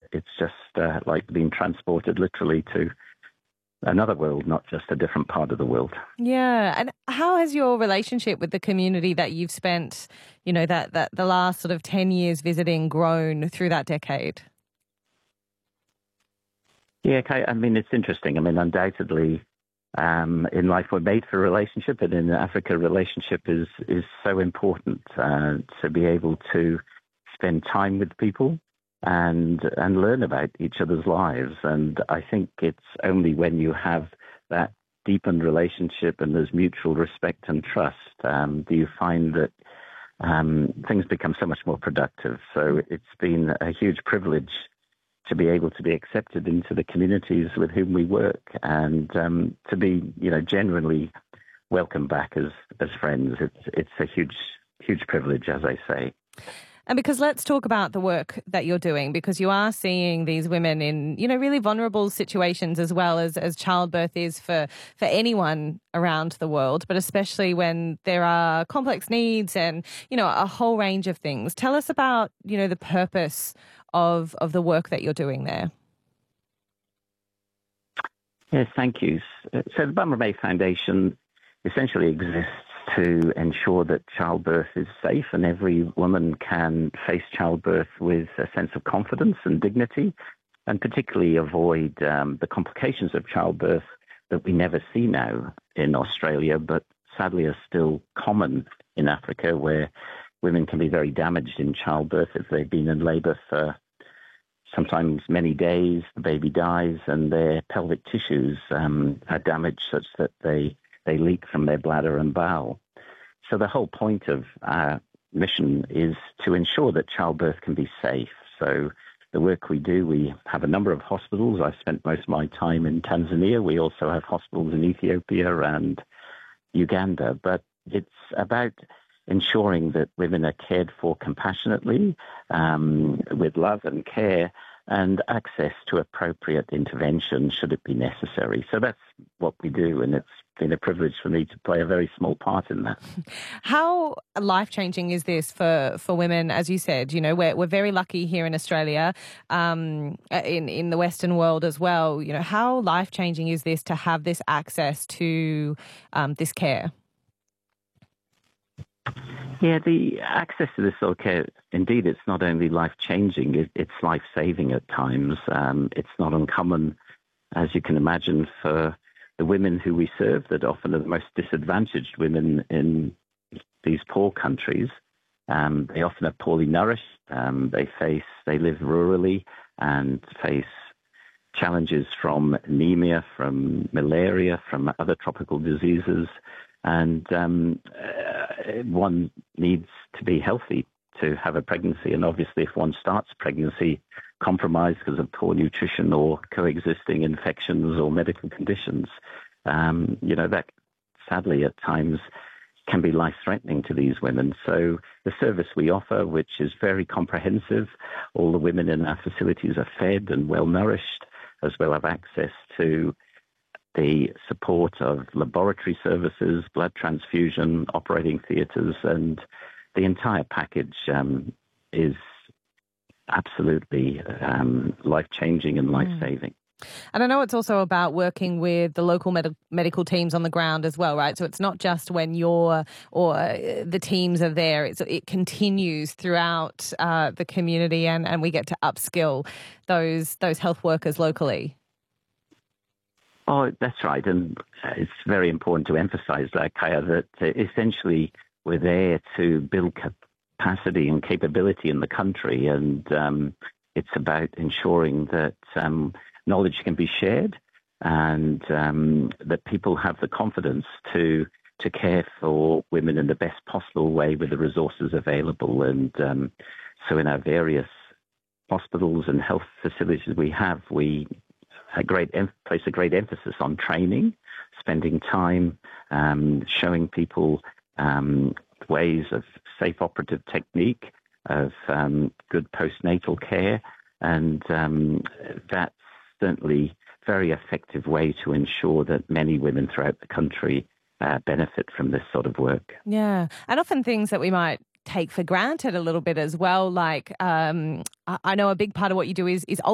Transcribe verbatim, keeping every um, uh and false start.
it's just uh, like being transported literally to another world, not just a different part of the world. Yeah. And how has your relationship with the community that you've spent, you know, that, that the last sort of ten years visiting grown through that decade? Yeah, Kate, I mean, it's interesting. I mean, undoubtedly, um, in life we're made for relationship, and in Africa, relationship is, is so important uh, to be able to spend time with people and and learn about each other's lives. And I think it's only when you have that deepened relationship and there's mutual respect and trust, um, do you find that um, things become so much more productive. So it's been a huge privilege to be able to be accepted into the communities with whom we work, and um, to be, you know, genuinely welcomed back as as friends. It's it's a huge huge privilege, as I say. And because let's talk about the work that you're doing, because you are seeing these women in, you know, really vulnerable situations, as well as, as childbirth is for, for anyone around the world, but especially when there are complex needs and, you know, a whole range of things. Tell us about, you know, the purpose of, of the work that you're doing there. Yes, thank you. So the Bumrah Bay Foundation essentially exists to ensure that childbirth is safe and every woman can face childbirth with a sense of confidence and dignity, and particularly avoid um, the complications of childbirth that we never see now in Australia, but sadly are still common in Africa, where women can be very damaged in childbirth if they've been in labour for sometimes many days. The baby dies and their pelvic tissues um, are damaged such that they they leak from their bladder and bowel. So the whole point of our mission is to ensure that childbirth can be safe. So the work we do, we have a number of hospitals. I've spent most of my time in Tanzania. We also have hospitals in Ethiopia and Uganda. But it's about ensuring that women are cared for compassionately, um, with love and care, and access to appropriate intervention should it be necessary. So that's what we do, and it's been a privilege for me to play a very small part in that. How life-changing is this for, for women? As you said, you know, we're, we're very lucky here in Australia, um, in, in the Western world as well. You know, how life-changing is this to have this access to um, this care? Yeah, the access to this sort of care, indeed, it's not only life-changing, it, it's life-saving at times. Um, it's not uncommon, as you can imagine, for the women who we serve, that often are the most disadvantaged women in these poor countries. Um, they often are poorly nourished. Um, they face, they live rurally and face challenges from anemia, from malaria, from other tropical diseases. And um, uh, one needs to be healthy to have a pregnancy. And obviously, if one starts pregnancy compromised because of poor nutrition or coexisting infections or medical conditions, um, you know, that sadly at times can be life-threatening to these women. So the service we offer, which is very comprehensive, all the women in our facilities are fed and well-nourished, as well as access to the support of laboratory services, blood transfusion, operating theatres, and the entire package um, is absolutely um, life-changing and life-saving. And I know it's also about working with the local med- medical teams on the ground as well, right? So it's not just when you're or uh, the teams are there. It's, it continues throughout uh, the community, and, and we get to upskill those those health workers locally. Oh, that's right. And it's very important to emphasize that, Kaya, that uh, essentially we're there to build capacity and capability in the country. And um, it's about ensuring that um, knowledge can be shared and um, that people have the confidence to to care for women in the best possible way with the resources available. And um, so in our various hospitals and health facilities we have, we a great em- place a great emphasis on training, spending time um, showing people um, ways of safe operative technique, of um, good postnatal care, and um, that's certainly a very effective way to ensure that many women throughout the country uh, benefit from this sort of work. Yeah, and often things that we might take for granted a little bit as well, like um, I I know a big part of what you do is is